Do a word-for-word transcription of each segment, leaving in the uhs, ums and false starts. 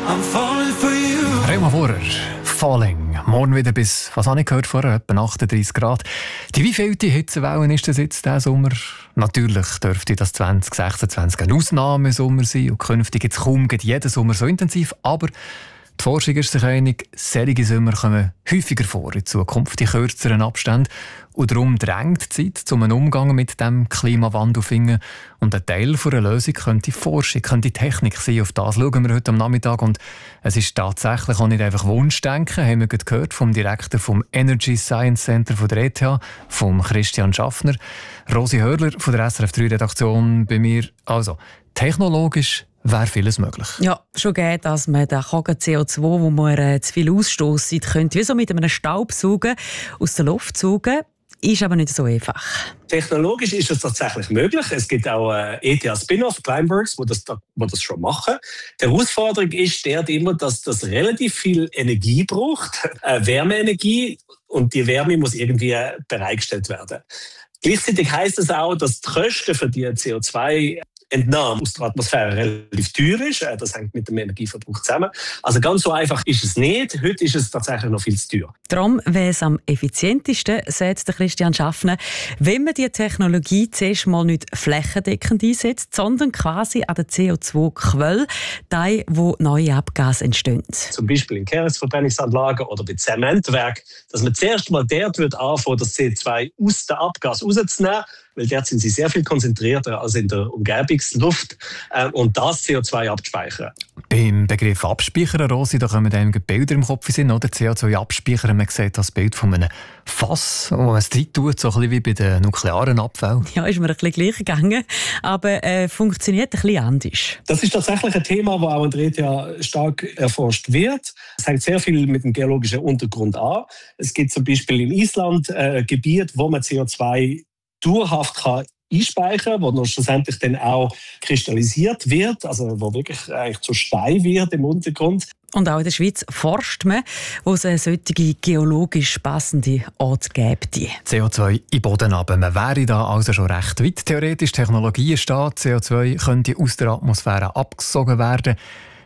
I'm falling for you. Rema vorher. Falling. Morgen wieder bis, was habe ich gehört vorher, etwa achtunddreißig Grad. Die wievielte Hitzewelle ist das jetzt diesen Sommer? Natürlich dürfte das zwanzig sechsundzwanzig ein Ausnahmesommer sein und künftig jetzt kaum jeden Sommer so intensiv, aber die Forschung ist sich einig, solche Sommer kommen häufiger vor in Zukunft, in kürzeren Abständen. Und darum drängt die Zeit, um einen Umgang mit dem Klimawandel zu finden. Und ein Teil einer Lösung könnte Forschung, könnte Technik sein. Auf das schauen wir heute am Nachmittag. Und es ist tatsächlich auch nicht einfach Wunschdenken, haben wir gerade gehört vom Direktor vom Energy Science Center von der E T H, vom Christian Schaffner. Rosi Hörler von der S R F drei Redaktion bei mir. Also, technologisch wäre vieles möglich. Ja, schon geht, dass man den Kogen C O zwei, wo man äh, zu viel ausstößt, könnte wie so mit einem Staubsauger aus der Luft saugen. Ist aber nicht so einfach. Technologisch ist es tatsächlich möglich. Es gibt auch äh, E T H-Spin-off, Climeworks, wo das, wo das schon machen. Die Herausforderung ist dort immer, dass das relativ viel Energie braucht, äh, Wärmeenergie, und die Wärme muss irgendwie bereitgestellt werden. Gleichzeitig heisst es auch, dass die Kosten für die C O zwei Entnahme aus der Atmosphäre relativ teuer ist. Das hängt mit dem Energieverbrauch zusammen. Also ganz so einfach ist es nicht. Heute ist es tatsächlich noch viel zu teuer. Darum wäre es am effizientesten, sagt Christian Schaffner, wenn man die Technologie zuerst mal nicht flächendeckend einsetzt, sondern quasi an der C O zwei Quelle, da wo neue Abgase entstehen. Zum Beispiel in Kehrichtverbrennungsanlagen oder bei Zementwerken, dass man zuerst mal dort wird anfangen, das C O zwei aus dem Abgas rauszunehmen, weil dort sind sie sehr viel konzentrierter als in der Umgebungsluft, äh, und das C O zwei abzuspeichern. Beim Begriff Abspeichern, Rosi, da kommen einem Bilder im Kopf in, oder? C O zwei abspeichern, man sieht das Bild von einem Fass, wo man es drin tut, so ein bisschen wie bei den nuklearen Abfällen. Ja, ist mir ein bisschen gleich gegangen, aber äh, funktioniert ein bisschen anders. Das ist tatsächlich ein Thema, das auch in der E T H stark erforscht wird. Es hängt sehr viel mit dem geologischen Untergrund an. Es gibt zum Beispiel in Island äh, ein Gebiet, wo man C O zwei dauerhaft kann einspeichern, wo dann schlussendlich dann auch kristallisiert wird, also wo wirklich eigentlich zu Stein wird im Untergrund. Und auch in der Schweiz forscht man, wo es eine solche geologisch passende Art gibt. C O zwei in Boden runter. Man wäre da also schon recht weit. Theoretisch, Technologie ist da, C O zwei könnte aus der Atmosphäre abgesogen werden.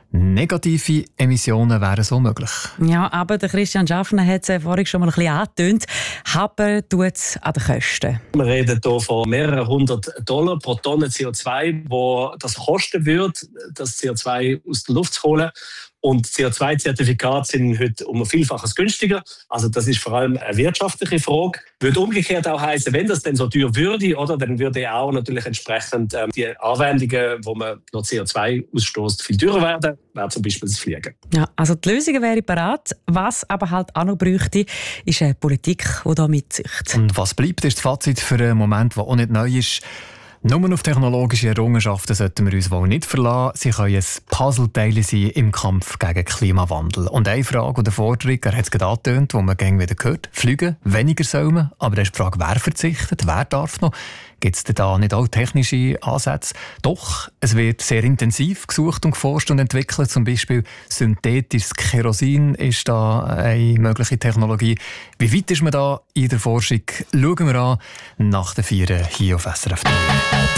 Negative Emissionen wären so möglich. Ja, aber der Christian Schaffner hat es vorhin schon mal ein bisschen angetönt. Aber tut es an den Kosten. Wir reden hier von mehreren hundert Dollar pro Tonne C O zwei, wo das kosten würde, das C O zwei aus der Luft zu holen. Und C O zwei Zertifikate sind heute um ein Vielfaches günstiger. Also das ist vor allem eine wirtschaftliche Frage. Würde umgekehrt auch heißen, wenn das denn so teuer würde, oder, dann würde auch natürlich entsprechend ähm, die Anwendungen, wo man noch C O zwei ausstößt, viel teurer werden. Wäre zum Beispiel das Fliegen. Ja, also die Lösung wäre parat. Was aber halt auch noch bräuchte, ist eine Politik, die da mitzieht. Und was bleibt, ist das Fazit für einen Moment, der auch nicht neu ist. Nur auf technologische Errungenschaften sollten wir uns wohl nicht verlassen. Sie können ein Puzzleteil sein im Kampf gegen Klimawandel. Und eine Frage oder Forderung, er hat es gerade angetönt, die man gerne wieder hört: Fliegen, weniger soll man. Aber da ist die Frage, wer verzichtet, wer darf noch? Gibt es da nicht auch technische Ansätze? Doch, es wird sehr intensiv gesucht und geforscht und entwickelt. Zum Beispiel synthetisches Kerosin ist da eine mögliche Technologie. Wie weit ist man da in der Forschung? Schauen wir an nach den Vieren hier auf S R F drei.